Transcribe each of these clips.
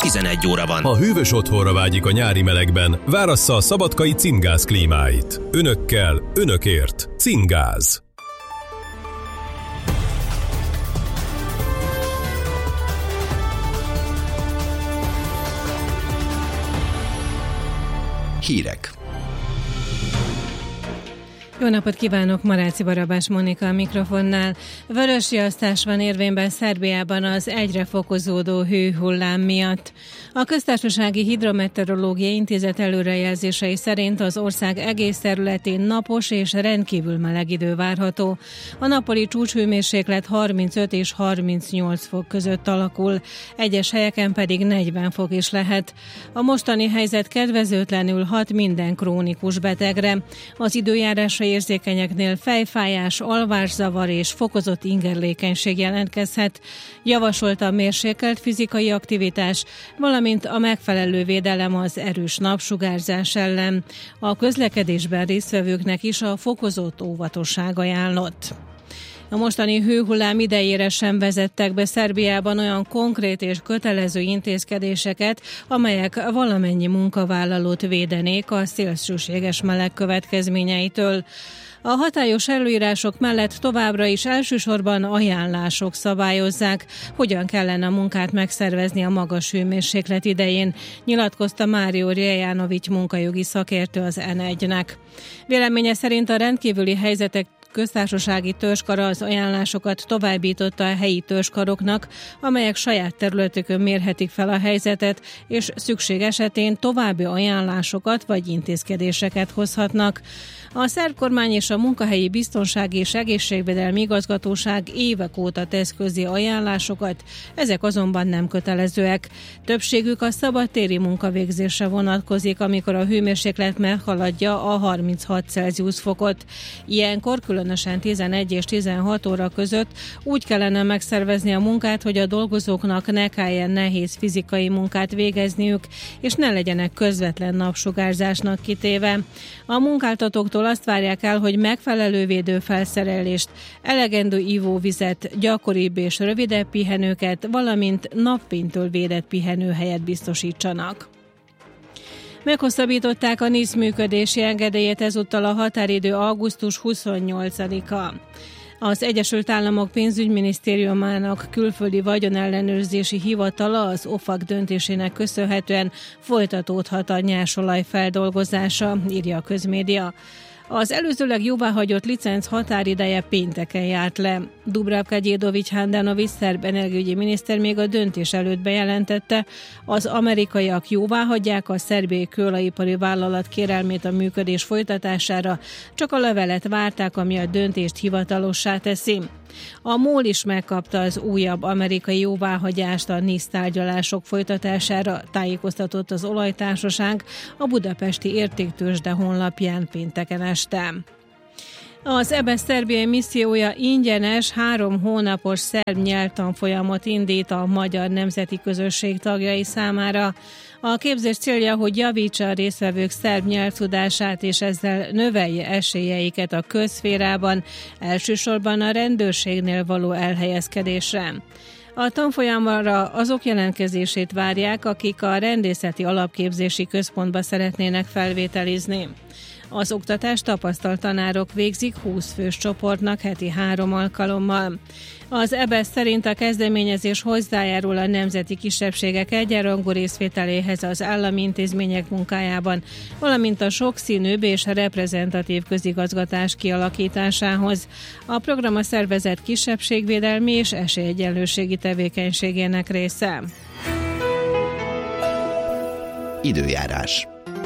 11 óra van. Ha hűvös otthonra vágyik a nyári melegben, várassza a szabadkai Cingáz klímáit. Önökkel, önökért. Cingáz. Hírek. Jó napot kívánok, Maráci Barabás Monika a mikrofonnál. Vörösriasztás van érvényben Szerbiában az egyre fokozódó hőhullám miatt. A Köztársasági Hidrometeorológiai Intézet előrejelzései szerint az ország egész területén napos és rendkívül meleg idő várható. A nappali csúcshőmérséklet 35 és 38 fok között alakul, egyes helyeken pedig 40 fok is lehet. A mostani helyzet kedvezőtlenül hat minden krónikus betegre. Az időjárásra érzékenyeknél fejfájás, alvászavar és fokozott ingerlékenység jelentkezhet. Javasolta a mérsékelt fizikai aktivitás, valamint a megfelelő védelem az erős napsugárzás ellen. A közlekedésben résztvevőknek is a fokozott óvatosság ajánlott. A mostani hőhullám idejére sem vezettek be Szerbiában olyan konkrét és kötelező intézkedéseket, amelyek valamennyi munkavállalót védenék a szélsőséges meleg következményeitől. A hatályos előírások mellett továbbra is elsősorban ajánlások szabályozzák, hogyan kellene a munkát megszervezni a magas hőmérséklet idején, nyilatkozta Mário Rejanovics munkajogi szakértő az N1-nek. Véleménye szerint a rendkívüli helyzetek köztársasági törzskara az ajánlásokat továbbította a helyi törzskaroknak, amelyek saját területükön mérhetik fel a helyzetet, és szükség esetén további ajánlásokat vagy intézkedéseket hozhatnak. A szerb kormány és a Munkahelyi Biztonsági és Egészségvédelmi Igazgatóság évek óta tesz közzé ajánlásokat, ezek azonban nem kötelezőek. Többségük a szabadtéri munkavégzésre vonatkozik, amikor a hőmérséklet meghaladja a 36 Celsius fokot. Ilyenkor különösen 11 és 16 óra között úgy kellene megszervezni a munkát, hogy a dolgozóknak ne kelljen nehéz fizikai munkát végezniük, és ne legyenek közvetlen napsugárzásnak kitéve. A munkáltatóktól azt várják el, hogy megfelelő védőfelszerelést, elegendő ivóvizet, gyakoribb és rövidebb pihenőket, valamint napfénytől védett pihenőhelyet biztosítsanak. Meghosszabbították a NISZ működési engedélyét, ezúttal a határidő augusztus 28-a. Az Egyesült Államok pénzügyminisztériumának külföldi vagyonellenőrzési hivatala az OFAC döntésének köszönhetően folytatódhat a nyersolaj feldolgozása, írja a közmédia. Az előzőleg jóváhagyott licenc határideje pénteken járt le. Dubravka Đedović-Handanović szerb energiaügyi miniszter még a döntés előtt bejelentette, az amerikaiak jóváhagyják a szerbiai kőolajipari vállalat kérelmét a működés folytatására, csak a levelet várták, ami a döntést hivatalossá teszi. A MOL is megkapta az újabb amerikai jóváhagyást a NISZ tárgyalások folytatására, tájékoztatott az olajtársaság a budapesti értéktőzsde honlapján pénteken este. Az EBESZ szerbiai missziója ingyenes 3 hónapos szerb nyelvtanfolyamot indít a magyar nemzeti közösség tagjai számára. A képzés célja, hogy javítsa a résztvevők szerb nyelvtudását, és ezzel növelje esélyeiket a közszférában, elsősorban a rendőrségnél való elhelyezkedésre. A tanfolyamra azok jelentkezését várják, akik a rendészeti alapképzési központba szeretnének felvételizni. Az oktatást tapasztalt tanárok végzik 20 fős csoportnak heti 3 alkalommal. Az EBESZ szerint a kezdeményezés hozzájárul a nemzeti kisebbségek egyenrangú részvételéhez az állami intézmények munkájában, valamint a sokszínűbb és reprezentatív közigazgatás kialakításához. A program a szervezet kisebbségvédelmi és esélyegyenlőségi tevékenységének része. Időjárás.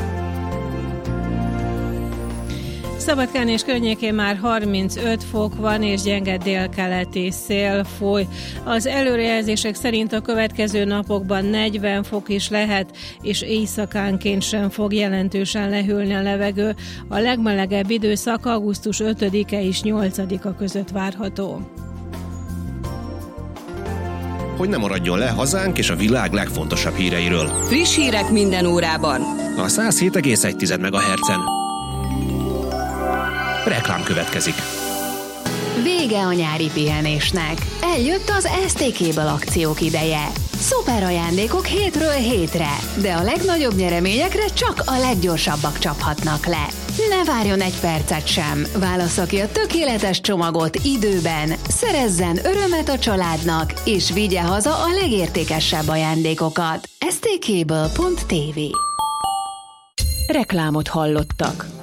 Szabadkán és környékén már 35 fok van, és gyenge délkeleti szél fúj. Az előrejelzések szerint a következő napokban 40 fok is lehet, és éjszakánként sem fog jelentősen lehűlni a levegő. A legmelegebb időszak augusztus 5-e és 8-a között várható. Hogy ne maradjon le hazánk és a világ legfontosabb híreiről. Friss hírek minden órában. A 107,1 MHz-en. Reklám következik. Vége a nyári pihenésnek. Eljött az STK-ből akciók ideje. Szuper ajándékok hétről hétre, de a legnagyobb nyereményekre csak a leggyorsabbak csaphatnak le. Ne várjon egy percet sem, válassza ki a tökéletes csomagot időben, szerezzen örömet a családnak, és vigye haza a legértékesebb ajándékokat. stcable.tv. Reklámot hallottak.